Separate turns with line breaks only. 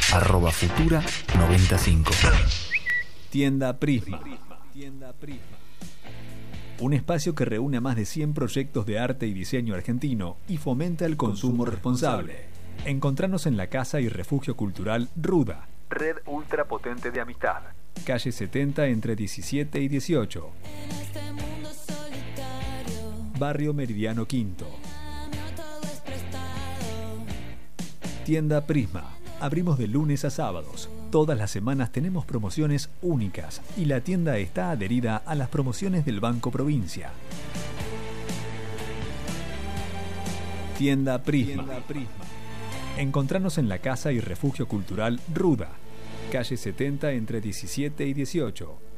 @futura95.
Tienda Prisma. Un espacio que reúne a más de 100 proyectos de arte y diseño argentino y fomenta el consumo responsable. Encontranos en la Casa y Refugio Cultural Ruda, red ultrapotente de amistad. Calle 70 entre 17 y 18. Barrio Meridiano Quinto. Tienda Prisma. Abrimos de lunes a sábados. Todas las semanas tenemos promociones únicas y la tienda está adherida a las promociones del Banco Provincia. Tienda Prisma. Encontranos en la Casa y Refugio Cultural Ruda, calle 70 entre 17 y 18.